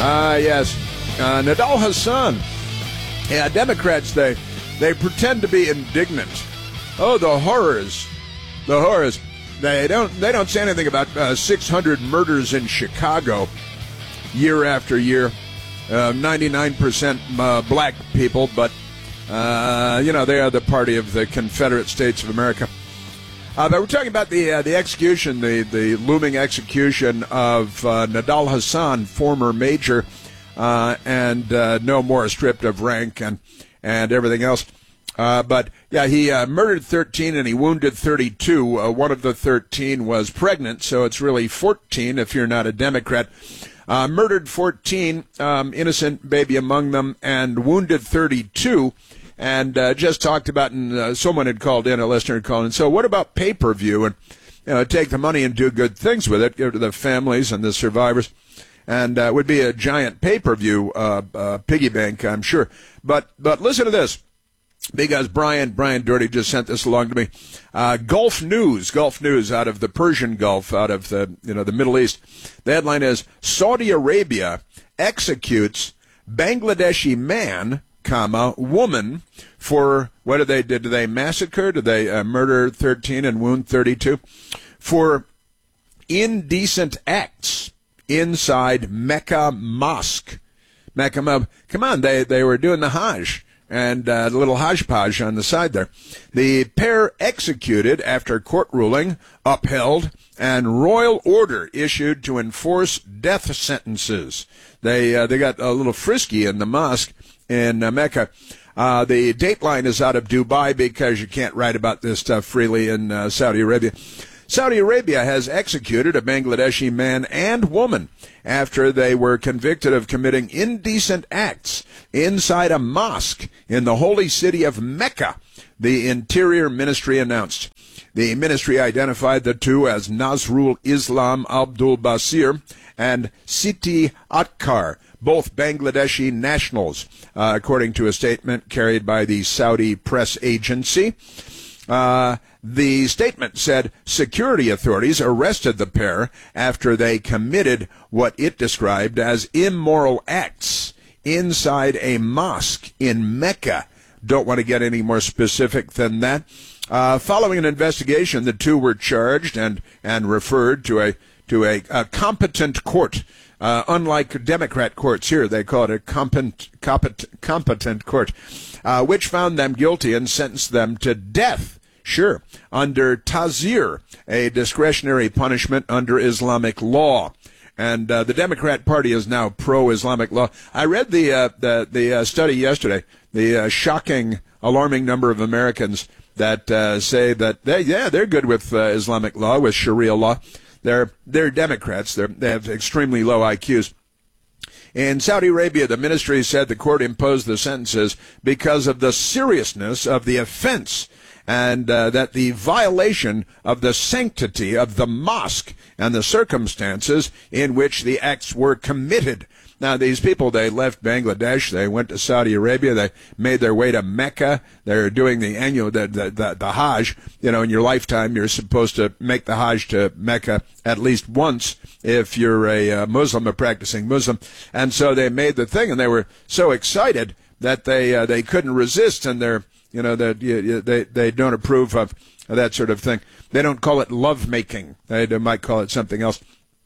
Yes. Nadal Hassan. Yeah, Democrats, they pretend to be indignant. Oh, the horrors. The horrors. They don't say anything about 600 murders in Chicago year after year. 99% black people, but, they are the party of the Confederate States of America. But we're talking about the execution, the looming execution of Nadal Hassan, former major, and no more stripped of rank and everything else. But yeah, he murdered 13 and he wounded 32. One of the 13 was pregnant, so it's really 14 if you're not a Democrat. Murdered 14, innocent baby among them, and wounded 32. And just talked about, and someone had called in, a listener had called in. So what about pay-per-view? And take the money and do good things with it, give it to the families and the survivors. And it would be a giant pay-per-view piggy bank, I'm sure. But listen to this, because Brian Doherty just sent this along to me. Gulf News out of the Persian Gulf, out of the Middle East. The headline is, Saudi Arabia executes Bangladeshi man, woman, for, what did they do? Did they massacre? Did they murder 13 and wound 32? For indecent acts inside Mecca Mosque. Come on, they were doing the Hajj, and the little hodgepodge on the side there. The pair executed after court ruling upheld and royal order issued to enforce death sentences. They got a little frisky in the mosque in Mecca. The dateline is out of Dubai because you can't write about this stuff freely in Saudi Arabia. Saudi Arabia has executed a Bangladeshi man and woman after they were convicted of committing indecent acts inside a mosque in the holy city of Mecca, the Interior Ministry announced. The ministry identified the two as Nazrul Islam Abdul Basir and Siti Atkar, both Bangladeshi nationals, according to a statement carried by the Saudi press agency. The statement said security authorities arrested the pair after they committed what it described as immoral acts inside a mosque in Mecca. Don't want to get any more specific than that. Following an investigation, the two were charged and referred to a competent court. Unlike Democrat courts here, they call it a competent court, which found them guilty and sentenced them to death. Sure, under Tazir, a discretionary punishment under Islamic law. And the Democrat Party is now pro-Islamic law. I read the study yesterday, the shocking, alarming number of Americans that say that they're good with Islamic law, with Sharia law. They're Democrats. They have extremely low IQs. In Saudi Arabia, the ministry said the court imposed the sentences because of the seriousness of the offense, and that the violation of the sanctity of the mosque and the circumstances in which the acts were committed. Now, these people, they left Bangladesh, they went to Saudi Arabia, they made their way to Mecca, they're doing the annual, the Hajj. In your lifetime, you're supposed to make the Hajj to Mecca at least once if you're a Muslim, a practicing Muslim. And so they made the thing, and they were so excited that they couldn't resist, and they don't approve of that sort of thing. They don't call it lovemaking. They might call it something else.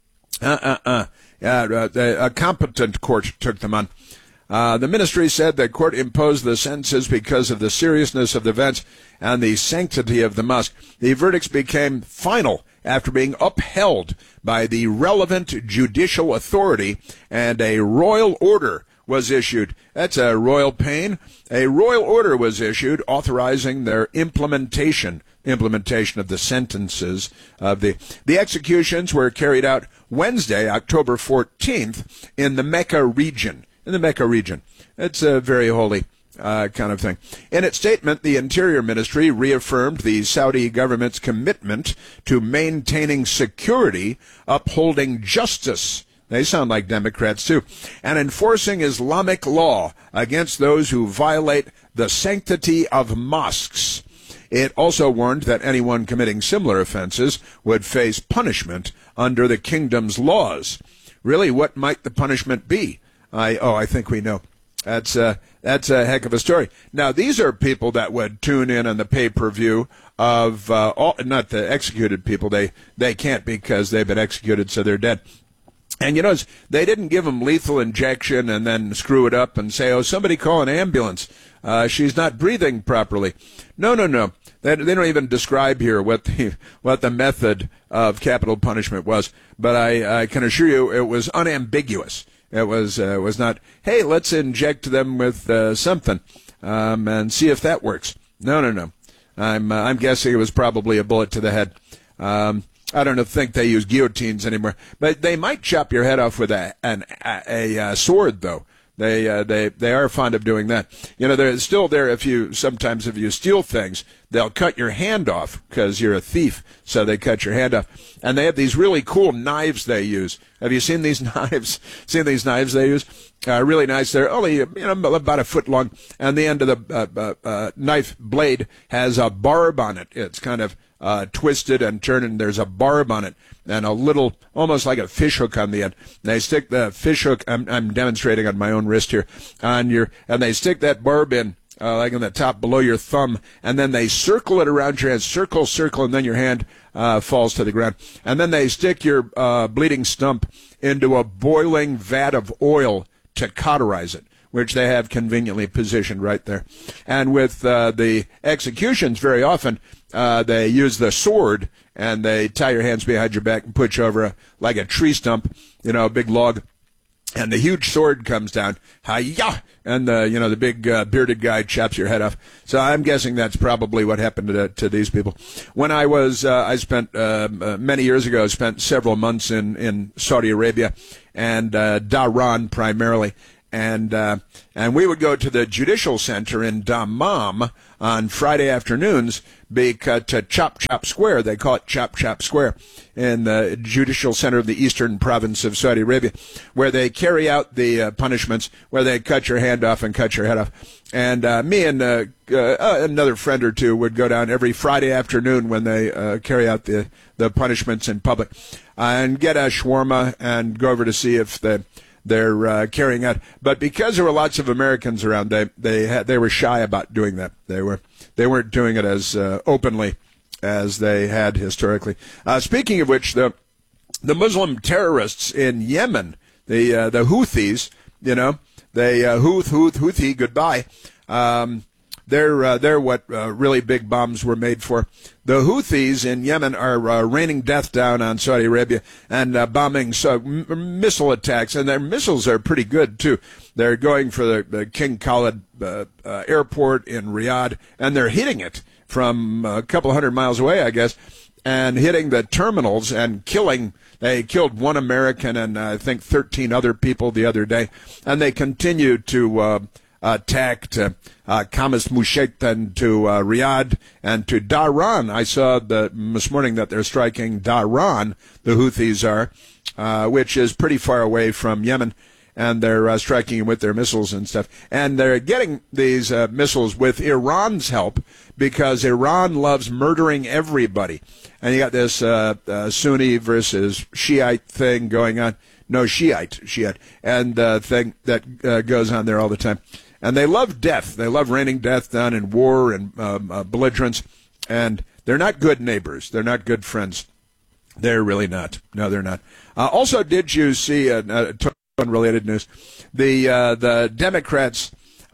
A competent court took them on. The ministry said the court imposed the sentences because of the seriousness of the events and the sanctity of the mosque. The verdicts became final after being upheld by the relevant judicial authority, and a royal order was issued. That's a royal pain. A royal order was issued authorizing their implementation of the sentences of the executions were carried out Wednesday, October 14th, in the Mecca region. It's a very holy kind of thing. In its statement, the Interior Ministry reaffirmed the Saudi government's commitment to maintaining security, upholding justice. They sound like Democrats, too. And enforcing Islamic law against those who violate the sanctity of mosques. It also warned that anyone committing similar offenses would face punishment under the kingdom's laws. Really, what might the punishment be? I think we know. That's a heck of a story. Now, these are people that would tune in on the pay-per-view of not the executed people. They can't because they've been executed, so they're dead. And, you know, they didn't give them lethal injection and then screw it up and say, oh, somebody call an ambulance. She's not breathing properly. No. They don't even describe here what the method of capital punishment was. But I can assure you it was unambiguous. It was not, hey, let's inject them with something and see if that works. No. I'm guessing it was probably a bullet to the head. I don't think they use guillotines anymore, but they might chop your head off with a sword, though. They are fond of doing that. You know, they're still there. If you steal things, they'll cut your hand off because you're a thief. So they cut your hand off, and they have these really cool knives they use. Have you seen these knives? They use? Really nice. They're only about a foot long, and the end of the knife blade has a barb on it. It's kind of twisted and turned, and there's a barb on it and a little, almost like a fish hook on the end. They stick the fish hook, I'm demonstrating on my own wrist here, and they stick that barb in, like on the top below your thumb, and then they circle it around your hand, circle, and then your hand falls to the ground. And then they stick your bleeding stump into a boiling vat of oil to cauterize it, which they have conveniently positioned right there. And with the executions, very often, they use the sword, and they tie your hands behind your back and put you over like a tree stump, a big log, and the huge sword comes down, hi-ya, and the big bearded guy chops your head off. So I'm guessing that's probably what happened to these people. When I spent many years ago, spent several months in Saudi Arabia and Dhahran primarily. And we would go to the Judicial Center in Dammam on Friday afternoons to Chop Chop Square. They call it Chop Chop Square in the Judicial Center of the Eastern Province of Saudi Arabia, where they carry out the punishments, where they cut your hand off and cut your head off. And me and another friend or two would go down every Friday afternoon when they carry out the punishments in public and get a shawarma and go over to see if they're carrying out. But because there were lots of Americans around, they were shy about doing that. They weren't doing it as openly as they had historically. Speaking of which, the Muslim terrorists in Yemen, the Houthis, Houthi, goodbye. They're what really big bombs were made for. The Houthis in Yemen are raining death down on Saudi Arabia and bombing missile attacks, and their missiles are pretty good too. They're going for the King Khalid airport in Riyadh, and they're hitting it from a couple hundred miles away, I guess, and hitting the terminals and killing. They killed one American and I think 13 other people the other day, and they continue to attacked Khamis Mushat and to Riyadh and to Dhahran. I saw this morning that they're striking Dhahran, the Houthis are, which is pretty far away from Yemen, and they're striking with their missiles and stuff. And they're getting these missiles with Iran's help because Iran loves murdering everybody. And you got this Sunni versus Shiite thing going on. No, Shiite, and thing that goes on there all the time. And they love death. They love raining death down in war and belligerence. And they're not good neighbors. They're not good friends. They're really not. No, they're not. Also, did you see unrelated news? The Democrats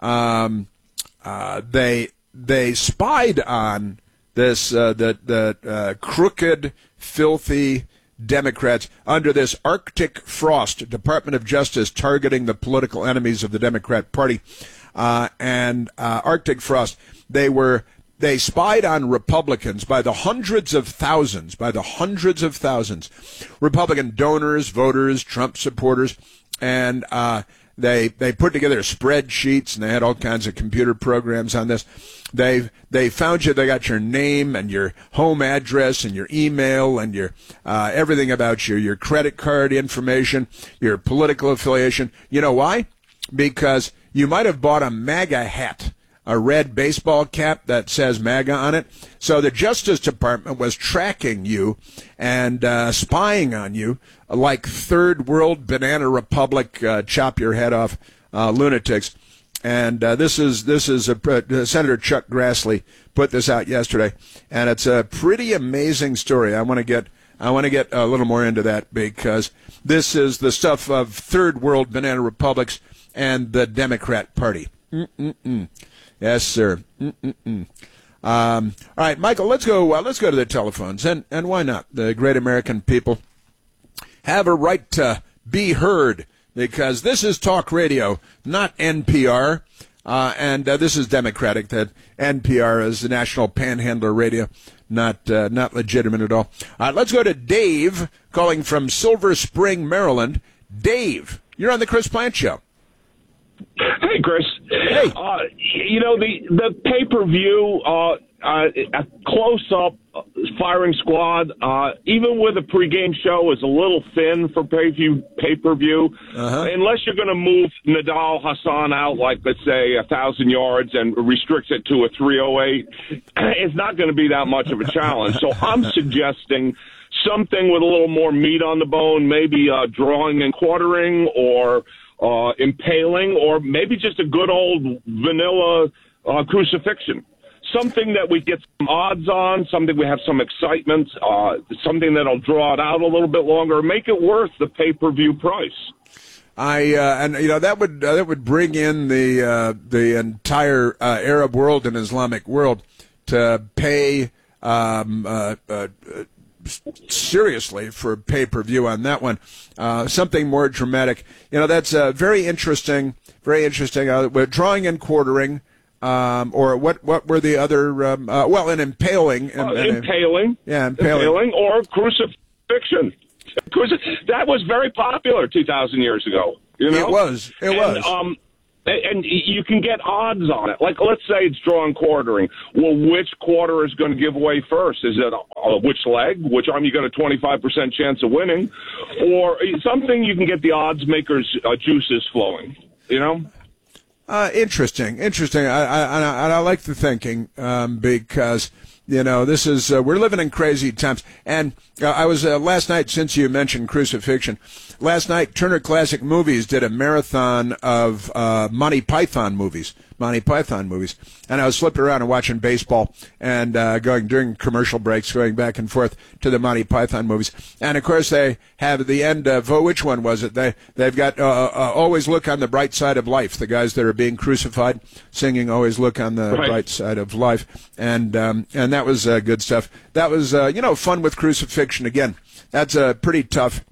they spied on this the crooked, filthy Democrats under this Arctic frost, Department of Justice targeting the political enemies of the Democrat Party, and Arctic frost. They spied on Republicans by the hundreds of thousands, Republican donors, voters, Trump supporters, and they put together spreadsheets, and they had all kinds of computer programs on this. They found you. They got your name and your home address and your email and your everything about you, your credit card information, your political affiliation. You know why? Because you might have bought a MAGA hat a red baseball cap that says MAGA on it. So the Justice Department was tracking you and spying on you like third world banana republic, chop your head off lunatics. And this is Senator Chuck Grassley put this out yesterday, and it's a pretty amazing story. I want to get a little more into that because this is the stuff of third world banana republics and the Democrat Party. Yes, sir. All right, Michael, let's go to the telephones, and why not? The great American people have a right to be heard because this is talk radio, not NPR, and this is Democratic. That NPR is the National Panhandler Radio, not legitimate at all. All right, let's go to Dave calling from Silver Spring, Maryland. Dave, you're on the Chris Plante Show. Hey, Chris. Hey. The pay-per-view, a close-up firing squad, even with a pregame show, is a little thin for pay-per-view. Unless you're going to move Nadal Hassan out, like, let's say, 1,000 yards and restrict it to a 308, it's not going to be that much of a challenge. So I'm suggesting something with a little more meat on the bone, maybe drawing and quartering or impaling, or maybe just a good old vanilla crucifixion. Something that we get some odds on, something we have some excitement, something that'll draw it out a little bit longer, make it worth the pay-per-view price. That would bring in the entire Arab world and Islamic world to pay seriously for pay-per-view on that one. Something more dramatic. That's very interesting. Very interesting. Drawing and quartering, or what were the other? And impaling. Impaling. Yeah, impaling. Or crucifixion. That was very popular 2,000 years ago. It was. And you can get odds on it. Like, let's say it's draw and quartering. Well, which quarter is going to give away first? Is it which leg? Which arm you got a 25% chance of winning? Or something you can get the odds makers' juices flowing, Interesting. I like the thinking because this is we're living in crazy times. And I was last night, since you mentioned crucifixion, last night Turner Classic Movies did a marathon of Monty Python movies. And I was flipping around and watching baseball and going during commercial breaks, going back and forth to the Monty Python movies. And of course they have at the end of which one was it? They've got Always Look on the Bright Side of Life. The guys that are being crucified singing Always Look on the Bright Side of Life, and that was good stuff. That was fun with crucifixion again. That's a pretty tough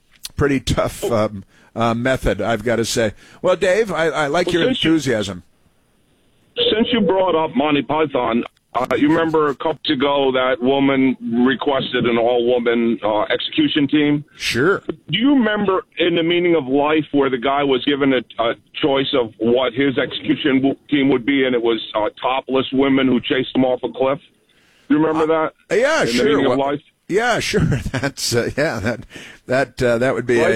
method, I've got to say. Well, Dave, I like your enthusiasm. Since you brought up Monty Python, you remember a couple ago that woman requested an all-woman execution team? Sure. Do you remember In the Meaning of Life where the guy was given a choice of what his execution team would be, and it was topless women who chased him off a cliff? Do you remember that? Yeah, In sure. The Meaning of Life? Yeah, sure. That's that would be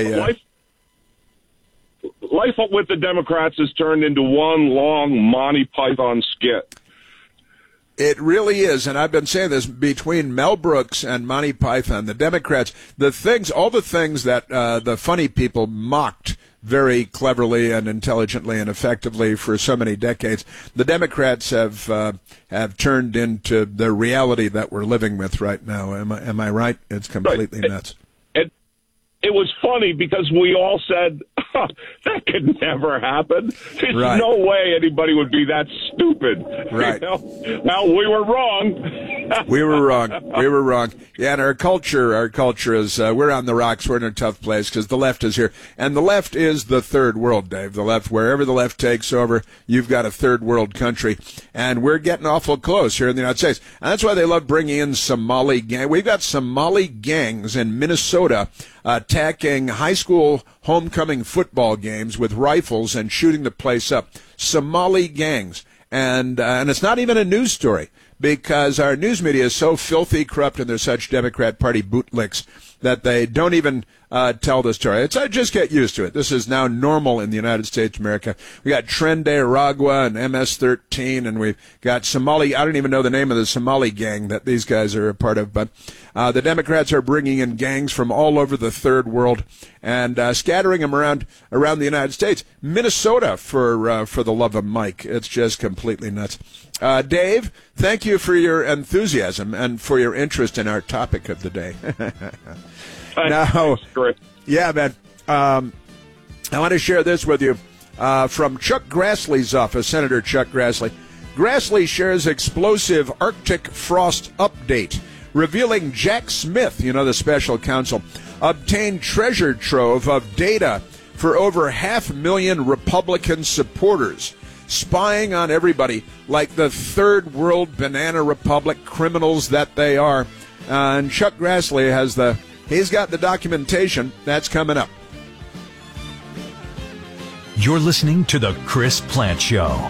Life with the Democrats has turned into one long Monty Python skit. It really is, and I've been saying this between Mel Brooks and Monty Python, the Democrats, all the things that the funny people mocked very cleverly and intelligently and effectively for so many decades, the Democrats have turned into the reality that we're living with right now. Am I right? It's completely nuts. It was funny because we all said, that could never happen. There's no way anybody would be that stupid. Right. Well, we were wrong. We were wrong. Yeah, and our culture is, we're on the rocks. We're in a tough place because the left is here. And the left is the third world, Dave. The left, wherever the left takes over, you've got a third world country. And we're getting awful close here in the United States. And that's why they love bringing in Somali gang. We've got Somali gangs in Minnesota attacking high school homecoming football games with rifles and shooting the place up. Somali gangs. And it's not even a news story because our news media is so filthy corrupt and they're such Democrat Party bootlicks that they don't even tell the story. Just get used to it. This is now normal in the United States of America. We got Tren de Aragua and MS-13, and we've got Somali. I don't even know the name of the Somali gang that these guys are a part of, but the Democrats are bringing in gangs from all over the third world and scattering them around the United States. Minnesota, for the love of Mike. It's just completely nuts. Dave, thank you for your enthusiasm and for your interest in our topic of the day. Now, yeah, man. I want to share this with you from Chuck Grassley's office, Senator Chuck Grassley. Grassley shares explosive Arctic frost update, revealing Jack Smith, the special counsel, obtained treasure trove of data for over 500,000 Republican supporters, spying on everybody like the third world banana republic criminals that they are. And Chuck Grassley he's got the documentation. That's coming up. You're listening to The Chris Plante Show.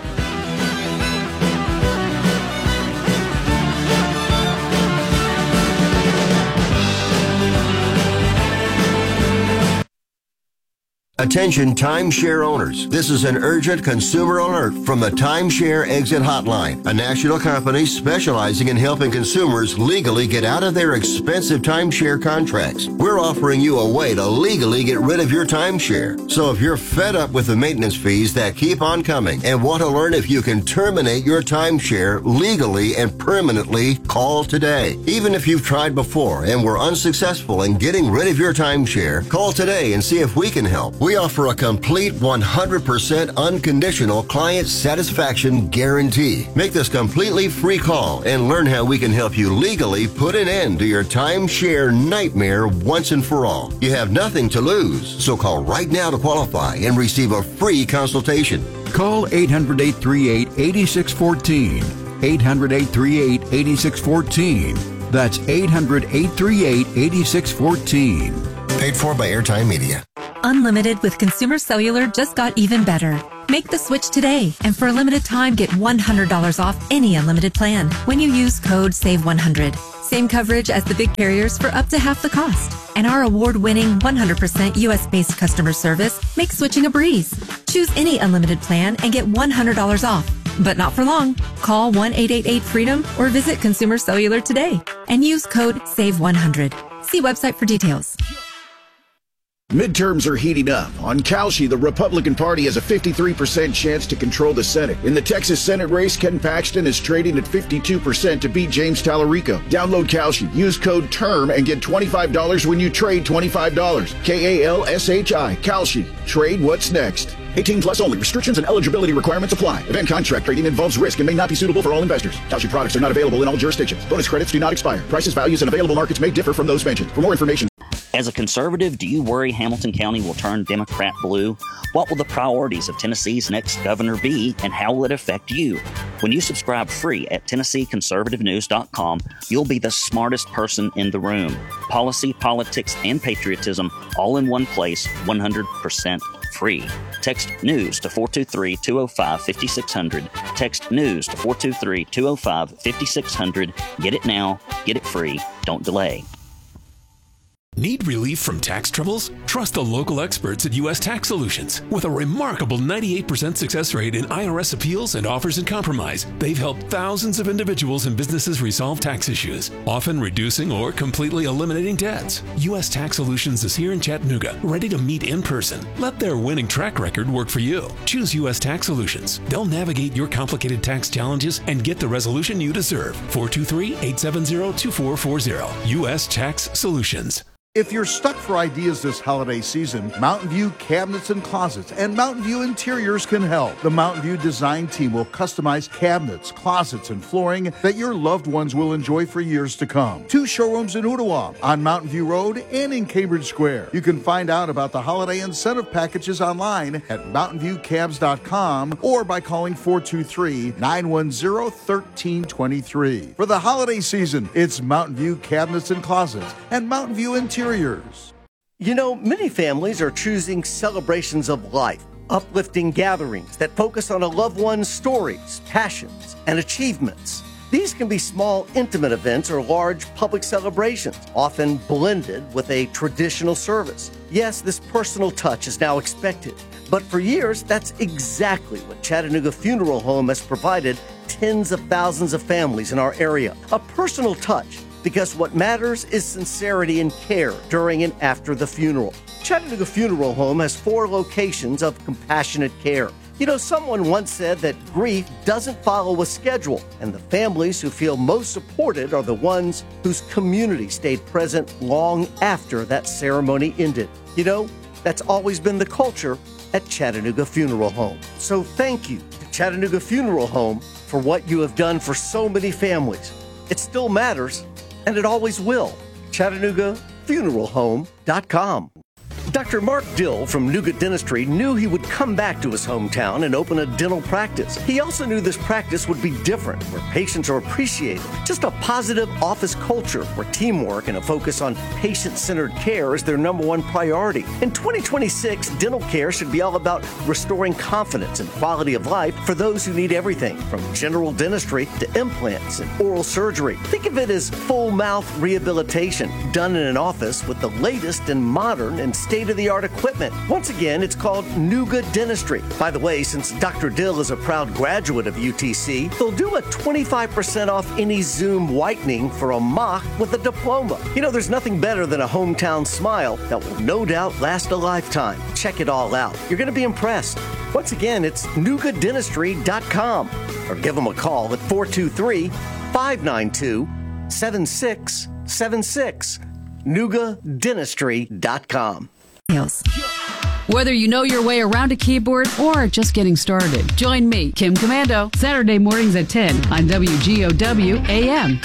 Attention timeshare owners. This is an urgent consumer alert from the Timeshare Exit Hotline, a national company specializing in helping consumers legally get out of their expensive timeshare contracts. We're offering you a way to legally get rid of your timeshare. So if you're fed up with the maintenance fees that keep on coming and want to learn if you can terminate your timeshare legally and permanently, call today. Even if you've tried before and were unsuccessful in getting rid of your timeshare, call today and see if we can help. We offer a complete 100% unconditional client satisfaction guarantee. Make this completely free call and learn how we can help you legally put an end to your timeshare nightmare once and for all. You have nothing to lose, so call right now to qualify and receive a free consultation. Call 800-838-8614. 800-838-8614. That's 800-838-8614. Paid for by Airtime Media. Unlimited with Consumer Cellular just got even better. Make the switch today, and for a limited time, get $100 off any unlimited plan when you use code SAVE100. Same coverage as the big carriers for up to half the cost. And our award-winning 100% U.S.-based customer service makes switching a breeze. Choose any unlimited plan and get $100 off. But not for long. Call 1-888-FREEDOM or visit Consumer Cellular today and use code SAVE100. See website for details. Midterms are heating up. On Kalshi, the Republican Party has a 53% chance to control the Senate. In the Texas Senate race, Ken Paxton is trading at 52% to beat James Tallarico. Download Kalshi, use code TERM, and get $25 when you trade $25. Kalshi. Kalshi. Trade what's next. 18 plus only. Restrictions and eligibility requirements apply. Event contract trading involves risk and may not be suitable for all investors. Kalshi products are not available in all jurisdictions. Bonus credits do not expire. Prices, values, and available markets may differ from those mentioned. For more information. As a conservative, do you worry Hamilton County will turn Democrat blue? What will the priorities of Tennessee's next governor be, and how will it affect you? When you subscribe free at TennesseeConservativeNews.com, you'll be the smartest person in the room. Policy, politics, and patriotism all in one place, 100% free. Text NEWS to 423-205-5600. Text NEWS to 423-205-5600. Get it now. Get it free. Don't delay. Need relief from tax troubles? Trust the local experts at U.S. Tax Solutions. With a remarkable 98% success rate in IRS appeals and offers in compromise, they've helped thousands of individuals and businesses resolve tax issues, often reducing or completely eliminating debts. U.S. Tax Solutions is here in Chattanooga, ready to meet in person. Let their winning track record work for you. Choose U.S. Tax Solutions. They'll navigate your complicated tax challenges and get the resolution you deserve. 423-870-2440. U.S. Tax Solutions. If you're stuck for ideas this holiday season, Mountain View Cabinets and Closets and Mountain View Interiors can help. The Mountain View design team will customize cabinets, closets, and flooring that your loved ones will enjoy for years to come. 2 showrooms in Ottawa, on Mountain View Road, and in Cambridge Square. You can find out about the holiday incentive packages online at mountainviewcabs.com or by calling 423-910-1323. For the holiday season, it's Mountain View Cabinets and Closets and Mountain View Interiors. You know, many families are choosing celebrations of life, uplifting gatherings that focus on a loved one's stories, passions, and achievements. These can be small, intimate events or large public celebrations, often blended with a traditional service. Yes, this personal touch is now expected, but for years, that's exactly what Chattanooga Funeral Home has provided tens of thousands of families in our area. A personal touch, because what matters is sincerity and care during and after the funeral. Chattanooga Funeral Home has 4 locations of compassionate care. You know, someone once said that grief doesn't follow a schedule, and the families who feel most supported are the ones whose community stayed present long after that ceremony ended. You know, that's always been the culture at Chattanooga Funeral Home. So thank you to Chattanooga Funeral Home for what you have done for so many families. It still matters, and it always will. ChattanoogaFuneralHome.com. Dr. Mark Dill from Nougat Dentistry knew he would come back to his hometown and open a dental practice. He also knew this practice would be different, where patients are appreciated. Just a positive office culture where teamwork and a focus on patient-centered care is their #1 priority. In 2026, dental care should be all about restoring confidence and quality of life for those who need everything, from general dentistry to implants and oral surgery. Think of it as full mouth rehabilitation done in an office with the latest and modern and state-of-the-art equipment. Once again, it's called Nougat Dentistry. By the way, since Dr. Dill is a proud graduate of UTC, they'll do a 25% off any Zoom whitening for a mock with a diploma. You know, there's nothing better than a hometown smile that will no doubt last a lifetime. Check it all out. You're going to be impressed. Once again, it's NougatDentistry.com or give them a call at 423-592-7676. NougatDentistry.com. Whether you know your way around a keyboard or just getting started, join me, Kim Commando, Saturday mornings at 10 on WGOW AM.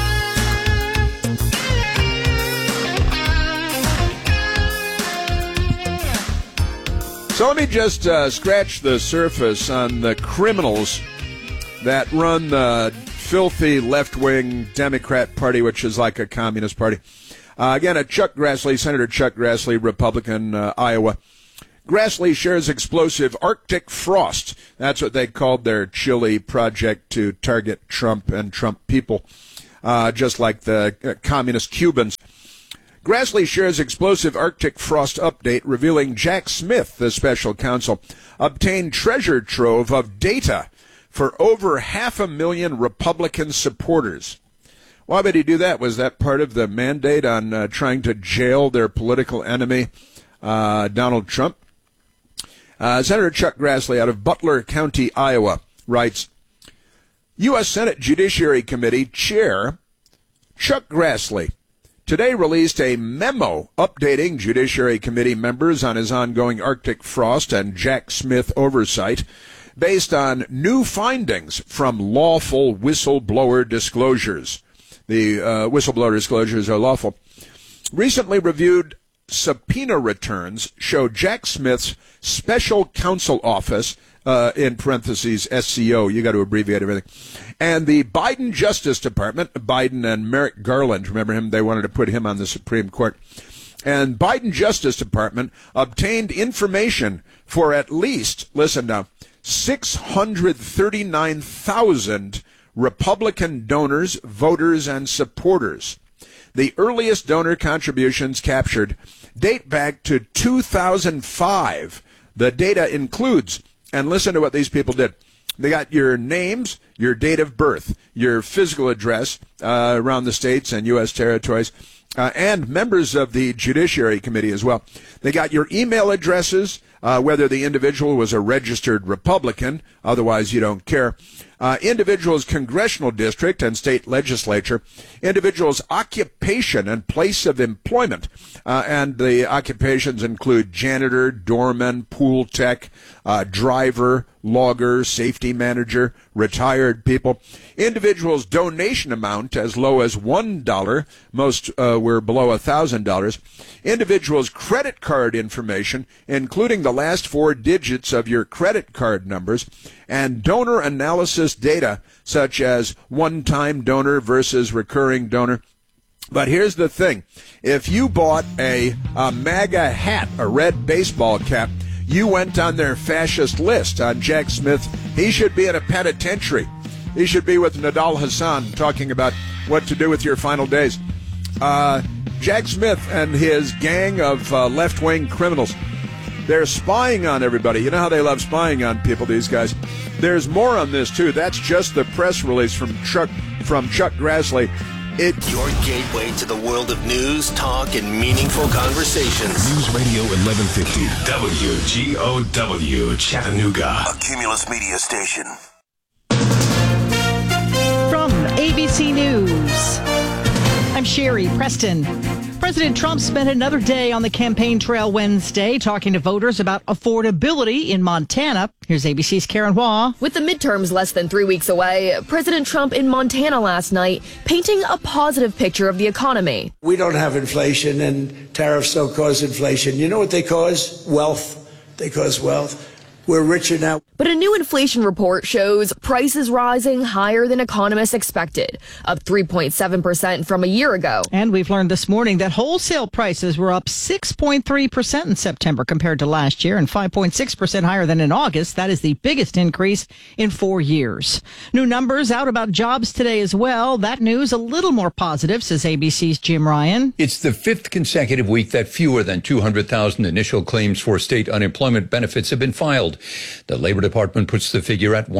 So let me just scratch the surface on the criminals that run the filthy left-wing Democrat Party, which is like a communist party. Again, Chuck Grassley, Senator Chuck Grassley, Republican, Iowa. Grassley shares explosive Arctic frost. That's what they called their chilly project to target Trump and Trump people, just like the communist Cubans. Grassley shares explosive Arctic frost update revealing Jack Smith, the special counsel, obtained treasure trove of data for over 500,000 Republican supporters. Why would he do that? Was that part of the mandate on trying to jail their political enemy, Donald Trump? Senator Chuck Grassley out of Butler County, Iowa, writes, U.S. Senate Judiciary Committee Chair Chuck Grassley today released a memo updating Judiciary Committee members on his ongoing Arctic frost and Jack Smith oversight based on new findings from lawful whistleblower disclosures. The whistleblower disclosures are lawful. Recently reviewed subpoena returns show Jack Smith's special counsel office, in parentheses, SCO, you got to abbreviate everything, and the Biden Justice Department, Biden and Merrick Garland, remember him, they wanted to put him on the Supreme Court, and Biden Justice Department obtained information for at least, listen now, 639,000 Republican donors, voters, and supporters. The earliest donor contributions captured date back to 2005. The data includes, and listen to what these people did. They got your names, your date of birth, your physical address around the states and U.S. territories, and members of the Judiciary Committee as well. They got your email addresses, whether the individual was a registered Republican, otherwise you don't care, individual's congressional district and state legislature, individual's occupation and place of employment, and the occupations include janitor, doorman, pool tech, driver, logger, safety manager, retired people. Individual's donation amount as low as $1, most were below $1,000. Individual's credit card information, including the last 4 digits of your credit card numbers, and donor analysis data such as one-time donor versus recurring donor. But here's the thing. If you bought a MAGA hat, a red baseball cap, you went on their fascist list on Jack Smith. He should be in a penitentiary. He should be with Nadal Hassan talking about what to do with your final days. Jack Smith and his gang of left-wing criminals, they're spying on everybody. You know how they love spying on people, these guys. There's more on this, too. That's just the press release from Chuck Grassley. It's your gateway to the world of news, talk, and meaningful conversations. News Radio 1150, WGOW, Chattanooga. A Cumulus Media station. From ABC News, I'm Sherry Preston. President Trump spent another day on the campaign trail Wednesday talking to voters about affordability in Montana. Here's ABC's Karen Hua. With the midterms less than 3 weeks away, President Trump in Montana last night painting a positive picture of the economy. We don't have inflation, and tariffs don't cause inflation. You know what they cause? Wealth. They cause wealth. We're richer now. But a new inflation report shows prices rising higher than economists expected, up 3.7% from a year ago. And we've learned this morning that wholesale prices were up 6.3% in September compared to last year and 5.6% higher than in August. That is the biggest increase in 4 years. New numbers out about jobs today as well. That news a little more positive, says ABC's Jim Ryan. It's the fifth consecutive week that fewer than 200,000 initial claims for state unemployment benefits have been filed. The Labor Department puts the figure at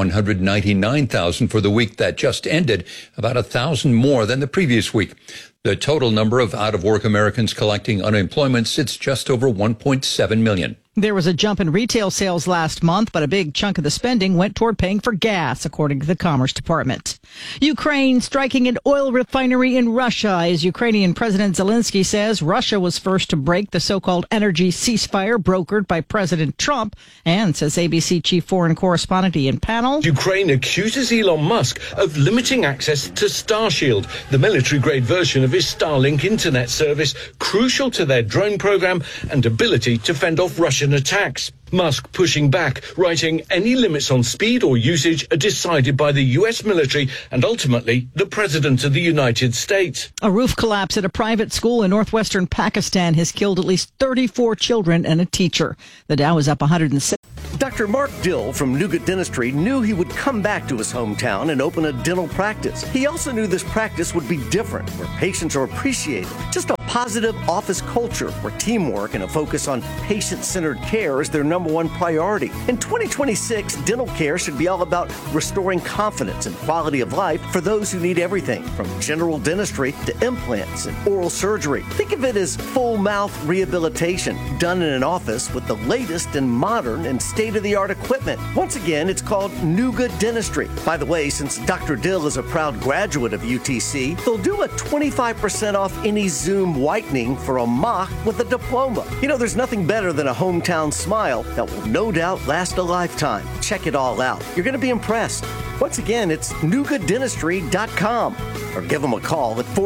199,000 for the week that just ended, about 1,000 more than the previous week. The total number of out-of-work Americans collecting unemployment sits just over 1.7 million. There was a jump in retail sales last month, but a big chunk of the spending went toward paying for gas, according to the Commerce Department. Ukraine striking an oil refinery in Russia, as Ukrainian President Zelensky says Russia was first to break the so-called energy ceasefire brokered by President Trump, and says ABC chief foreign correspondent Ian Pannell. Ukraine accuses Elon Musk of limiting access to Starshield, the military-grade version of his Starlink internet service, crucial to their drone program and ability to fend off Russian attacks. Musk pushing back, writing any limits on speed or usage are decided by the U.S. military and ultimately the President of the United States. A roof collapse at a private school in northwestern Pakistan has killed at least 34 children and a teacher. The Dow is up 106. Dr. Mark Dill from Nougat Dentistry knew he would come back to his hometown and open a dental practice. He also knew this practice would be different, where patients are appreciated. Just a positive office culture where teamwork and a focus on patient-centered care is their number one priority. In 2026, dental care should be all about restoring confidence and quality of life for those who need everything from general dentistry to implants and oral surgery. Think of it as full mouth rehabilitation done in an office with the latest and modern and state-of-the-art equipment. Once again, it's called Nougat Dentistry. By the way, since Dr. Dill is a proud graduate of UTC, they'll do a 25% off any Zoom whitening for a mock with a diploma. You know, there's nothing better than a hometown smile that will no doubt last a lifetime. Check it all out. You're going to be impressed. Once again, it's nougatdentistry.com or give them a call at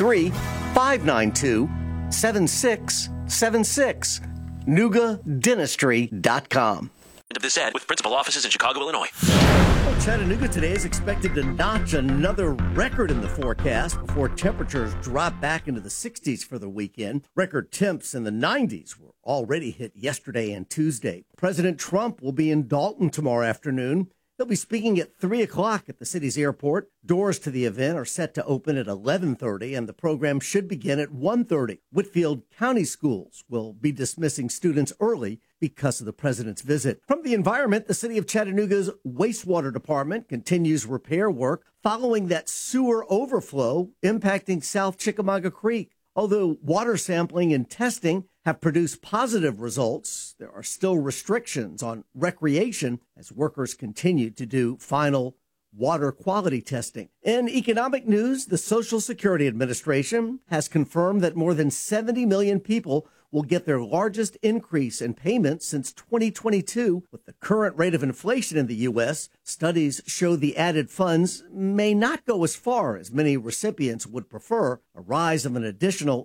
423-592-7676. nougatdentistry.com. Of this ad with principal offices in Chicago, Illinois. Well, Chattanooga today is expected to notch another record in the forecast before temperatures drop back into the 60s for the weekend. Record temps in the 90s were already hit yesterday and Tuesday. President Trump will be in Dalton tomorrow afternoon. He'll be speaking at 3 o'clock at the city's airport. Doors to the event are set to open at 11:30, and the program should begin at 1:30. Whitfield County Schools will be dismissing students early because of the president's visit. From the environment, the city of Chattanooga's wastewater department continues repair work following that sewer overflow impacting South Chickamauga Creek. Although water sampling and testing have produced positive results, there are still restrictions on recreation as workers continue to do final water quality testing. In economic news, the Social Security Administration has confirmed that more than 70 million people will get their largest increase in payments since 2022. With the current rate of inflation in the U.S., studies show the added funds may not go as far as many recipients would prefer. A rise of an additional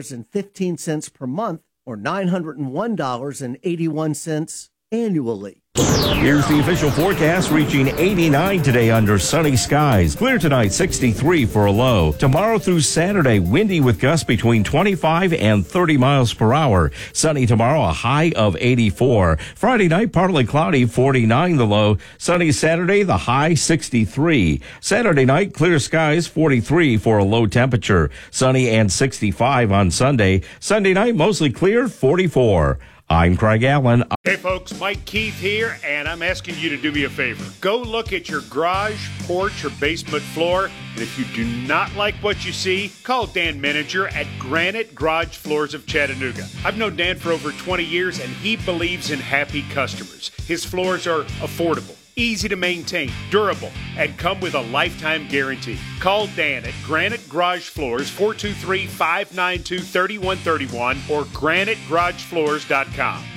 $75.15 per month or $901.81 annually. Here's the official forecast, reaching 89 today under sunny skies. Clear tonight, 63 for a low. Tomorrow through Saturday, windy with gusts between 25 and 30 miles per hour. Sunny tomorrow, a high of 84. Friday night, partly cloudy, 49 the low. Sunny Saturday, the high 63. Saturday night, clear skies, 43 for a low temperature. Sunny and 65 on Sunday. Sunday night, mostly clear, 44. I'm Craig Allen. Hey folks, Mike Keith here, and I'm asking you to do me a favor. Go look at your garage, porch, or basement floor, and if you do not like what you see, call Dan Menninger at Granite Garage Floors of Chattanooga. I've known Dan for over 20 years, and he believes in happy customers. His floors are affordable, easy to maintain, durable, and come with a lifetime guarantee. Call Dan at Granite Garage Floors, 423-592-3131 or granitegaragefloors.com.